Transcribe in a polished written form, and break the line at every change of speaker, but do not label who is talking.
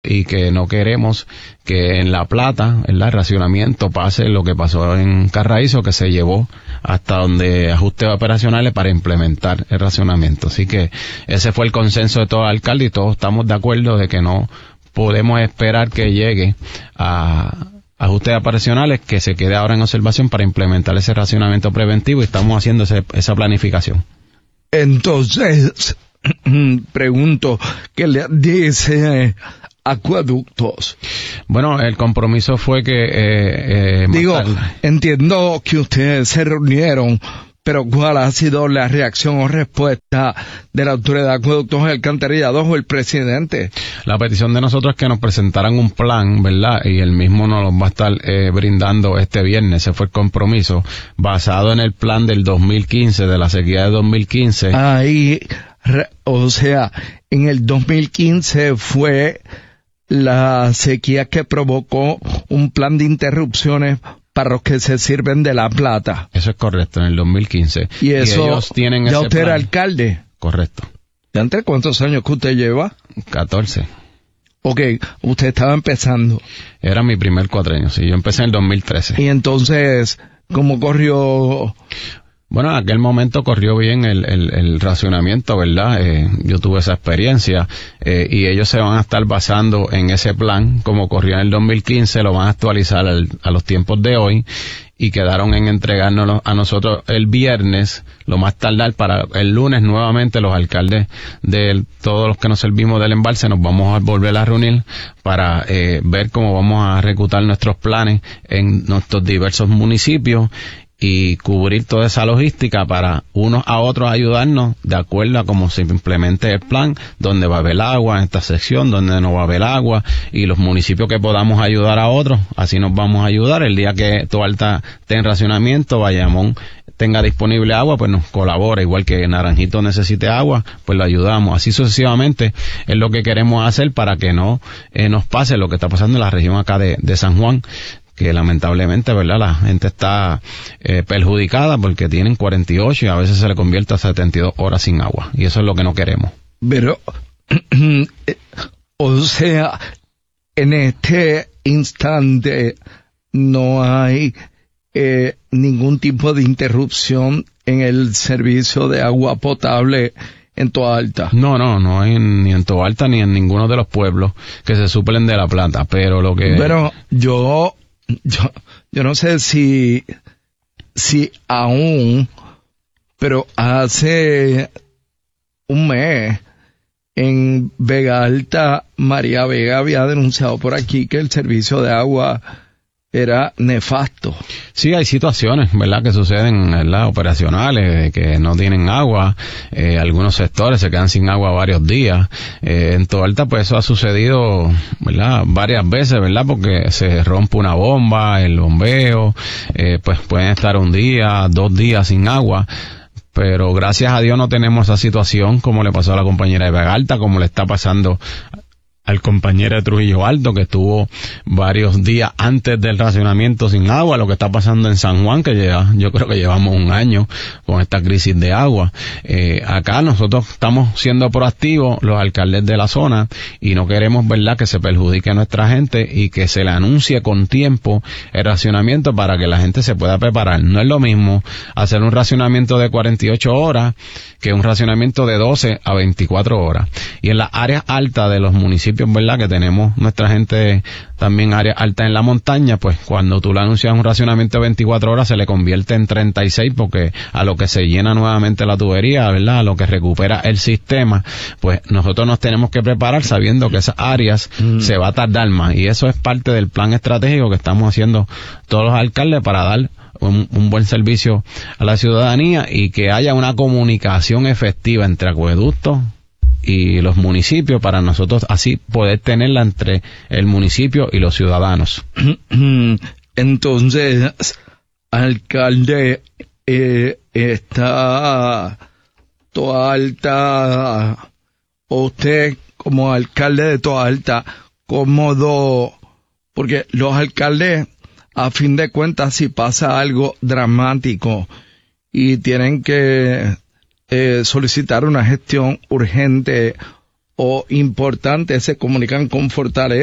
y que no queremos que en La Plata, en el racionamiento, pase lo que pasó en Carraízo, que se llevó hasta donde ajustes operacionales para implementar el racionamiento. Así que ese fue el consenso de todos los alcaldes y todos estamos de acuerdo de que no podemos esperar que llegue a ajustes operacionales, que se quede ahora en observación para implementar ese racionamiento preventivo, y estamos haciendo esa planificación.
Entonces, pregunto, ¿qué le dice Acueductos?
Bueno, el compromiso fue que...
entiendo que ustedes se reunieron, pero ¿cuál ha sido la reacción o respuesta de la Autoridad de Acueductos y Alcantarillados o el presidente?
La petición de nosotros es que nos presentaran un plan, ¿verdad? Y el mismo nos lo va a estar brindando este viernes. Ese fue el compromiso, basado en el plan del 2015, de la sequía de 2015.
O sea, en el 2015 fue la sequía que provocó un plan de interrupciones para los que se sirven de La Plata.
Eso es correcto, en el 2015.
Y eso,
ellos tienen
¿ya
ese
usted
plan.
era alcalde?
Correcto.
¿Ya entre cuántos años que usted lleva?
14.
Ok, usted estaba empezando.
Era mi primer cuatrenio, sí. Yo empecé en el 2013.
Y entonces, ¿cómo corrió?
Bueno, en aquel momento corrió bien el racionamiento, ¿verdad? Yo tuve esa experiencia, y ellos se van a estar basando en ese plan, como corrió en el 2015, lo van a actualizar a los tiempos de hoy, y quedaron en entregárnoslo a nosotros el viernes, lo más tardar, para el lunes nuevamente los alcaldes de todos los que nos servimos del embalse nos vamos a volver a reunir para ver cómo vamos a ejecutar nuestros planes en nuestros diversos municipios y cubrir toda esa logística para unos a otros ayudarnos de acuerdo a cómo se implemente el plan, donde va a haber agua en esta sección, donde no va a haber agua, y los municipios que podamos ayudar a otros, así nos vamos a ayudar. El día que Toalta esté en racionamiento, Bayamón tenga disponible agua, pues nos colabora, igual que Naranjito necesite agua, pues lo ayudamos. Así sucesivamente es lo que queremos hacer para que no nos pase lo que está pasando en la región acá de San Juan, que lamentablemente, ¿verdad?, la gente está perjudicada porque tienen 48 y a veces se le convierte a 72 horas sin agua, y eso es lo que no queremos.
Pero, o sea, en este instante no hay ningún tipo de interrupción en el servicio de agua potable en Toalta.
No hay ni en Toalta ni en ninguno de los pueblos que se suplen de La Plata, pero lo que...
Pero yo no sé si aún, pero hace un mes en Vega Alta, María Vega había denunciado por aquí que el servicio de agua era nefasto.
Sí, hay situaciones, ¿verdad?, que suceden, ¿verdad?, operacionales, que no tienen agua, algunos sectores se quedan sin agua varios días. En Toalta, pues eso ha sucedido, ¿verdad?, varias veces, ¿verdad?, porque se rompe una bomba, el bombeo, pues pueden estar un día, 2 días sin agua. Pero gracias a Dios no tenemos esa situación como le pasó a la compañera de Vega Alta, como le está pasando al compañero de Trujillo Alto, que estuvo varios días antes del racionamiento sin agua, lo que está pasando en San Juan, que yo creo que llevamos un año con esta crisis de agua. Acá nosotros estamos siendo proactivos, los alcaldes de la zona, y no queremos, ¿verdad?, que se perjudique a nuestra gente y que se le anuncie con tiempo el racionamiento para que la gente se pueda preparar. No es lo mismo hacer un racionamiento de 48 horas que un racionamiento de 12 a 24 horas. Y en las áreas altas de los municipios, ¿verdad?, que tenemos nuestra gente también áreas altas en la montaña, pues cuando tú le anuncias un racionamiento de 24 horas se le convierte en 36, porque a lo que se llena nuevamente la tubería, ¿verdad?, a lo que recupera el sistema, pues nosotros nos tenemos que preparar sabiendo que esas áreas se va a tardar más, y eso es parte del plan estratégico que estamos haciendo todos los alcaldes para dar un buen servicio a la ciudadanía y que haya una comunicación efectiva entre acueductos y los municipios para nosotros así poder tenerla entre el municipio y los ciudadanos.
Entonces, alcalde, está Toalta, usted como alcalde de Toalta, cómodo, porque los alcaldes, a fin de cuentas, si pasa algo dramático y tienen que solicitar una gestión urgente o importantes se comunican con Fortaleza.